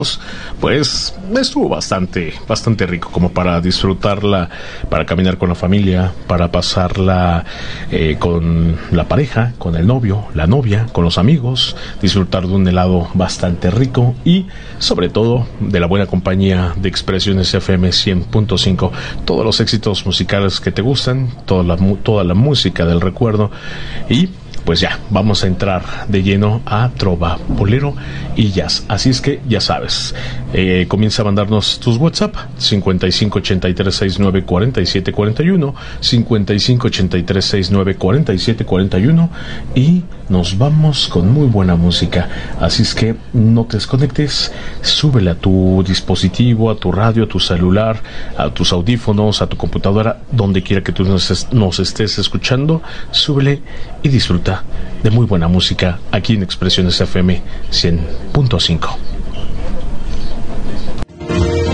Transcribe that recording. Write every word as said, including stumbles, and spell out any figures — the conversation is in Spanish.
pues estuvo bastante, bastante rico como para disfrutarla, para caminar con la familia, para pasarla eh, con la pareja, con el novio, la novia, con los amigos, disfrutar de un helado bastante rico y sobre todo de la buena compañía de Expresiones F M cien punto cinco, todos los éxitos musicales que te gustan, toda la, toda la música del recuerdo. Y pues ya, vamos a entrar de lleno a trova, bolero y jazz. Así es que ya sabes, eh, comienza a mandarnos tus WhatsApp cincuenta y cinco ochenta y tres sesenta y nueve cuarenta y siete cuarenta y uno, cincuenta y cinco ochenta y tres sesenta y nueve cuarenta y siete cuarenta y uno, y nos vamos con muy buena música. Así es que no te desconectes, súbele a tu dispositivo, a tu radio, a tu celular, a tus audífonos, a tu computadora, donde quiera que tú nos, nos estés escuchando, súbele y disfruta de muy buena música aquí en Expresiones F M cien punto cinco.